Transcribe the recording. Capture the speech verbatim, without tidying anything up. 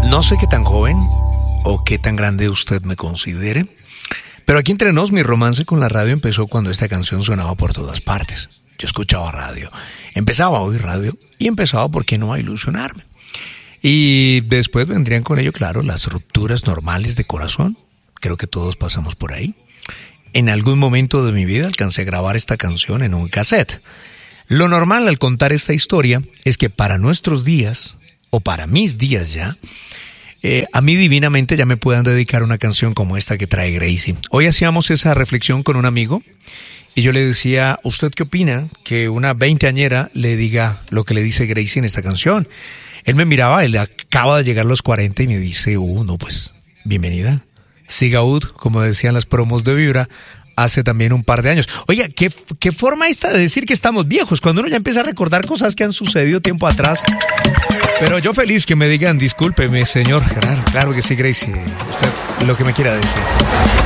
No sé qué tan joven o qué tan grande usted me considere, pero aquí entre nos mi romance con la radio empezó cuando esta canción sonaba por todas partes. Yo escuchaba radio, empezaba a oír radio y empezaba, ¿por qué no?, a ilusionarme. Y después vendrían con ello, claro, las rupturas normales de corazón. Creo que todos pasamos por ahí. En algún momento de mi vida alcancé a grabar esta canción en un cassette. Lo normal al contar esta historia es que para nuestros días, o para mis días ya, eh, a mí divinamente ya me puedan dedicar una canción como esta que trae Gracie. Hoy hacíamos esa reflexión con un amigo y yo le decía, ¿usted qué opina que una veinteañera le diga lo que le dice Gracie en esta canción? Él me miraba, él acaba de llegar a los cuarenta y me dice, uh, no, pues, bienvenida. Siga Ud, como decían las promos de Vibra, hace también un par de años. Oiga, ¿qué, qué forma esta de decir que estamos viejos? Cuando uno ya empieza a recordar cosas que han sucedido tiempo atrás. Pero yo feliz que me digan, discúlpeme, señor. Claro, claro que sí, Gracie. Usted lo que me quiera decir.